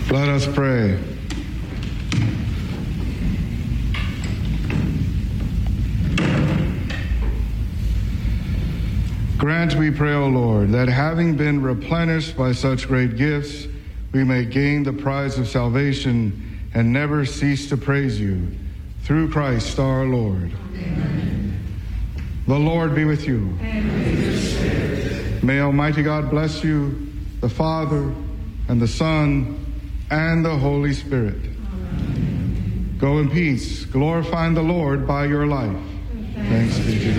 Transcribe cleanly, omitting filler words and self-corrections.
Let us pray. Grant, we pray, O Lord, that having been replenished by such great gifts, we may gain the prize of salvation and never cease to praise you. Through Christ our Lord. Amen. The Lord be with you. And with your spirit. May Almighty God bless you, the Father, and the Son, and the Holy Spirit. Amen. Go in peace, glorifying the Lord by your life. Thanks be to God.